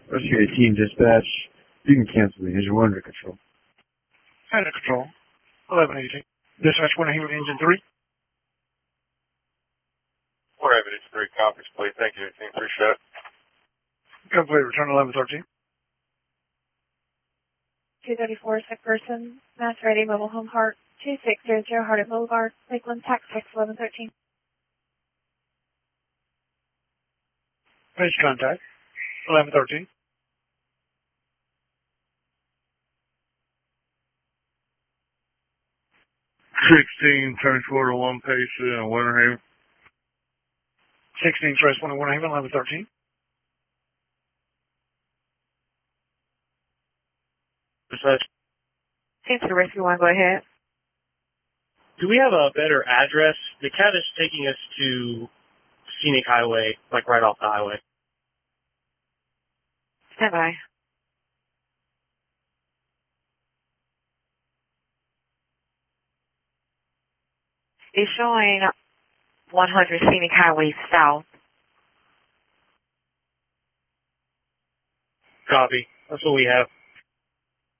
Rescue 18, dispatch. You can cancel the engine. We're under control. Under control. 1118. Dispatch 1 here, engine 3. 4 evidence 3, conference, please. Thank you, 18. Appreciate it. Complete, return 1113. 234, sick person, mass ready, mobile home heart, 2600 Hardin Boulevard, Lakeland, Texas, 1113. Page contact, 1113. 16, transport to One Pesa in Winter Haven. 16, transport to Winter Haven, 1113. Dispatch. Answer rescue 1, go ahead. Do we have a better address? The cat is taking us to Scenic Highway, like right off the highway. Stand by. It's showing 100 Scenic Highway South. Copy. That's what we have.